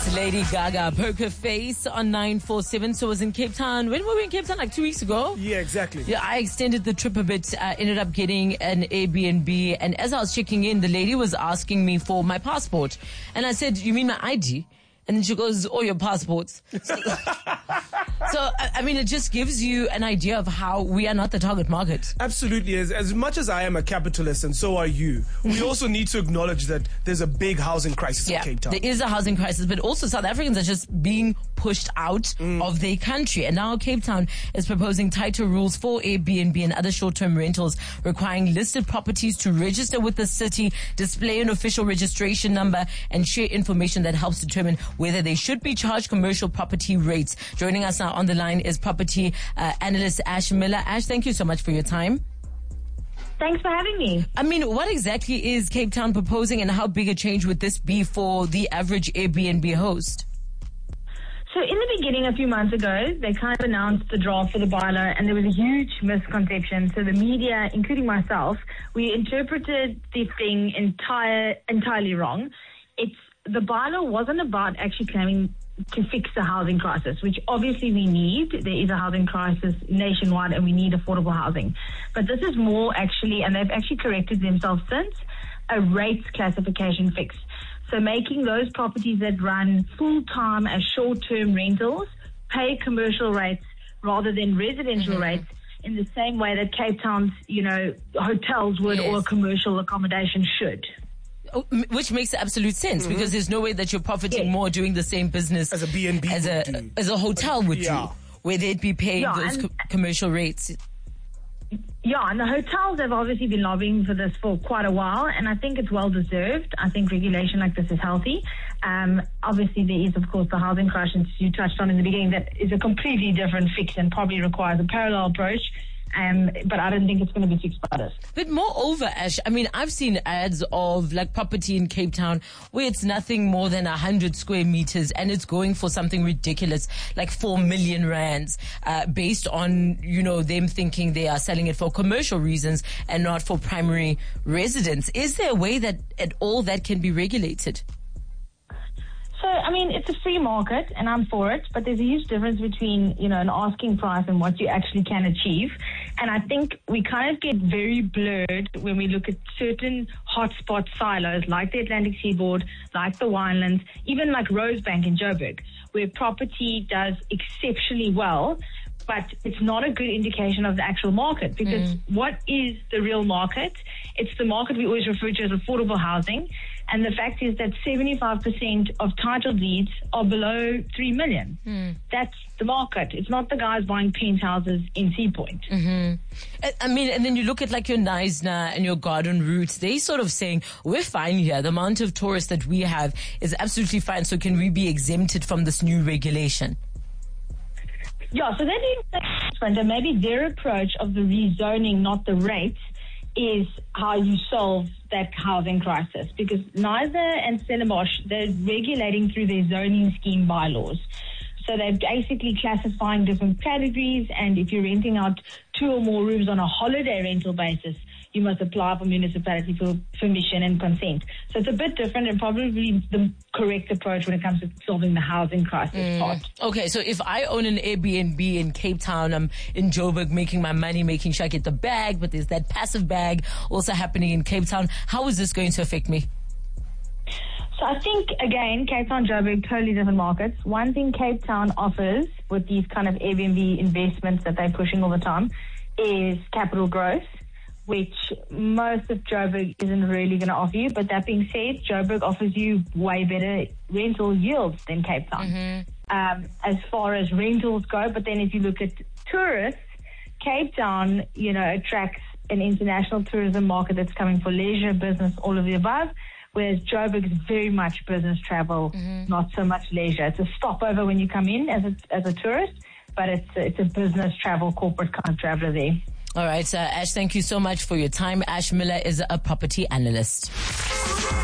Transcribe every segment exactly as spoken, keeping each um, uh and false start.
Lady Gaga, Poker Face on nine four seven. So I was in Cape Town. When were we in Cape Town? Like two weeks ago? Yeah, exactly. Yeah, I extended the trip a bit. I ended up getting an Airbnb. And as I was checking in, the lady was asking me for my passport. And I said, you mean my I D? And then she goes, oh, your passports. So, so, I mean, it just gives you an idea of how we are not the target market. Absolutely. As, as much as I am a capitalist, and so are you, we also need to acknowledge that there's a big housing crisis yeah, in Cape Town. There is a housing crisis, but also South Africans are just being pushed out mm. of their country. And now Cape Town is proposing tighter rules for Airbnb and other short-term rentals, requiring listed properties to register with the city, display an official registration number, and share information that helps determine whether they should be charged commercial property rates. Joining us now on the line is property uh, analyst Ash Miller. Ash, thank you so much for your time. Thanks for having me. I mean, what exactly is Cape Town proposing, and how big a change would this be for the average Airbnb host? So in the beginning, a few months ago, they kind of announced the draft for the bylaw, and there was a huge misconception. So the media, including myself, we interpreted the thing entire, entirely wrong. It's the bylaw wasn't about actually claiming to fix the housing crisis, which obviously we need. There is a housing crisis nationwide and we need affordable housing. But this is more actually, and they've actually corrected themselves since, a rates classification fix. So making those properties that run full-time as short-term rentals pay commercial rates rather than residential mm-hmm. rates, in the same way that Cape Town's, you know, hotels would yes. or commercial accommodation should. Which makes absolute sense mm-hmm. because there's no way that you're profiting yes. more doing the same business as a B and B as a do. as a hotel would yeah. do, where they'd be paying yeah, those co- commercial rates. Yeah, and the hotels have obviously been lobbying for this for quite a while, and I think it's well deserved. I think regulation like this is healthy. Um, obviously, there is, of course, the housing crisis you touched on in the beginning that is a completely different fix and probably requires a parallel approach. Um, but I don't think it's going to be fixed by this. But moreover, Ash, I mean, I've seen ads of like property in Cape Town where it's nothing more than a hundred square meters and it's going for something ridiculous, like four million rands, uh, based on, you know, them thinking they are selling it for commercial reasons and not for primary residence. Is there a way that at all that can be regulated? So, I mean, it's a free market and I'm for it, but there's a huge difference between, you know, an asking price and what you actually can achieve. And I think we kind of get very blurred when we look at certain hotspot silos like the Atlantic Seaboard, like the Winelands, even like Rosebank in Joburg, where property does exceptionally well, but it's not a good indication of the actual market, because mm. what is the real market? It's the market we always refer to as affordable housing. And the fact is that seventy-five percent of title deeds are below three million. Mm. That's the market. It's not the guys buying penthouses in Sea Point. Mm-hmm. I mean, and then you look at like your Knysna and your Garden Route, they sort of saying, we're fine here. The amount of tourists that we have is absolutely fine. So can we be exempted from this new regulation? Yeah, so they're doing different, and maybe their approach of the rezoning, not the rates, is how you solve that housing crisis. Because Knysna and Stellenbosch, they're regulating through their zoning scheme bylaws. So they're basically classifying different categories, and if you're renting out two or more rooms on a holiday rental basis, you must apply for municipality for permission and consent. So it's a bit different and probably the correct approach when it comes to solving the housing crisis mm. part. Okay, so if I own an Airbnb in Cape Town, I'm in Joburg making my money, making sure I get the bag, but there's that passive bag also happening in Cape Town. How is this going to affect me? So I think, again, Cape Town, Joburg, totally different markets. One thing Cape Town offers with these kind of Airbnb investments that they're pushing all the time is capital growth, which most of Joburg isn't really going to offer you. But that being said, Joburg offers you way better rental yields than Cape Town mm-hmm. um, as far as rentals go. But then if you look at tourists, Cape Town, you know, attracts an international tourism market that's coming for leisure, business, all of the above. Whereas Joburg is very much business travel, mm-hmm. not so much leisure. It's a stopover when you come in as a, as a tourist, but it's a, it's a business travel, corporate kind of traveler there. All right, so Ash, thank you so much for your time. Ash Miller is a property analyst.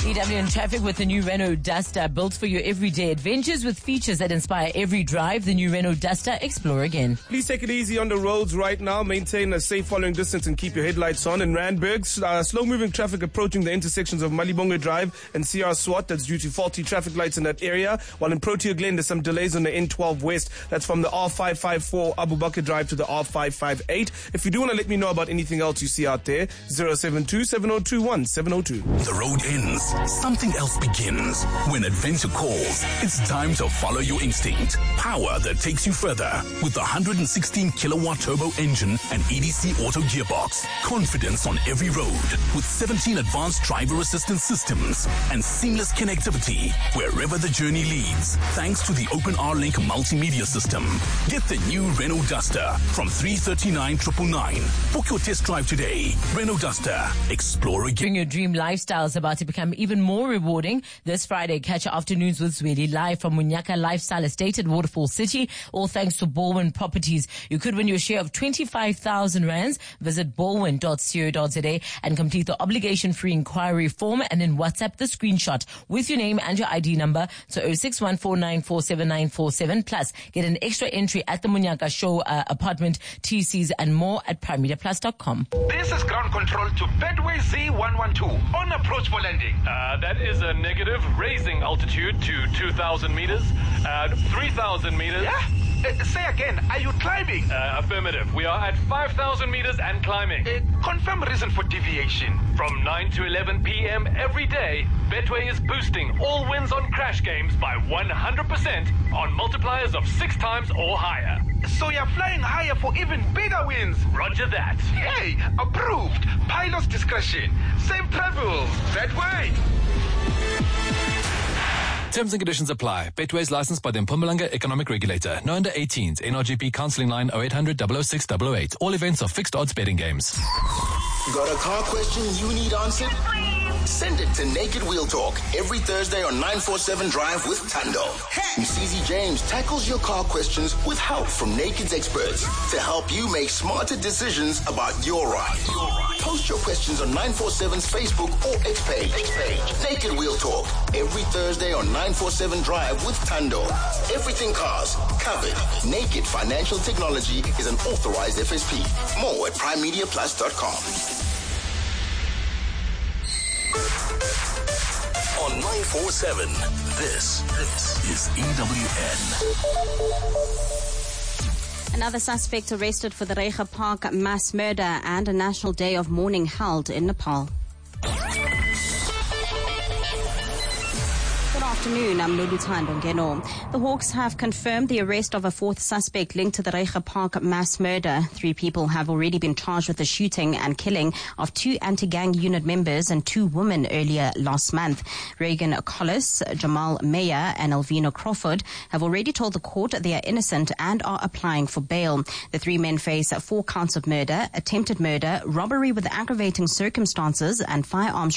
E W in traffic with the new Renault Duster, built for your everyday adventures with features that inspire every drive. The new Renault Duster, explore again. Please take it easy on the roads right now. Maintain a safe following distance and keep your headlights on. In Randburg, uh, slow-moving traffic approaching the intersections of Malibongo Drive and C R SWAT. That's due to faulty traffic lights in that area. While in Protea Glen, there's some delays on the N twelve West. That's from the R five five four Abu Bakr Drive to the R five five eight. If you do want to let me know about anything else you see out there, zero seven two, seven zero two one, seven zero two. The road ends. Something else begins. When adventure calls, it's time to follow your instinct. Power that takes you further with the one hundred sixteen kilowatt turbo engine and E D C auto gearbox. Confidence on every road with seventeen advanced driver assistance systems and seamless connectivity wherever the journey leads. Thanks to the OpenR Link multimedia system. Get the new Renault Duster from three thirty-nine nine nine nine. Book your test drive today. Renault Duster. Explore again. Your dream lifestyle is about to become even more rewarding. This Friday, catch your afternoons with Zweli live from Munyaka Lifestyle Estate at Waterfall City. All thanks to Baldwin Properties. You could win your share of twenty-five thousand rands. Visit baldwin dot co dot za and complete the obligation-free inquiry form, and then WhatsApp the screenshot with your name and your I D number to zero six one four nine four seven nine four seven. Plus, get an extra entry at the Munyaka Show uh, apartment, T Cs, and more at prime media plus dot com. This is ground control to Betway Z one one two on approach for landing. Uh, that is a negative, raising altitude to two thousand meters, uh, three thousand meters. Yeah? Uh, say again, are you climbing? Uh, affirmative. We are at five thousand meters and climbing. Uh, confirm reason for deviation. From nine to eleven p.m. every day, Betway is boosting all wins on crash games by one hundred percent on multipliers of six times or higher. So you're flying higher for even bigger wins. Roger that. Hey, approved. Pilot's discretion. Safe travels. Betway. Terms and conditions apply. Betway is licensed by the Mpumalanga Economic Regulator. No under eighteens. N R G P counseling line oh eight hundred, double oh six, double oh eight. All events are fixed odds betting games. Got a car question you need answered? Send it to Naked Wheel Talk every Thursday on nine forty-seven Drive with Tando. Msizi James tackles your car questions with help from Naked's experts to help you make smarter decisions about your ride. Post your questions on nine forty-seven's Facebook or X page. Naked Wheel Talk every Thursday on nine forty-seven Drive with Tando. Everything cars covered. Naked Financial Technology is an authorized F S P. More at prime media plus dot com. On nine forty-seven, this, this is E W N. Another suspect arrested for the Reiger Park mass murder and a national day of mourning held in Nepal. Good afternoon, I'm Lulu Ngeno. The Hawks have confirmed the arrest of a fourth suspect linked to the Reiger Park mass murder. Three people have already been charged with the shooting and killing of two anti-gang unit members and two women earlier last month. Reagan Collis, Jamal Meyer and Elvino Crawford have already told the court they are innocent and are applying for bail. The three men face four counts of murder, attempted murder, robbery with aggravating circumstances and firearms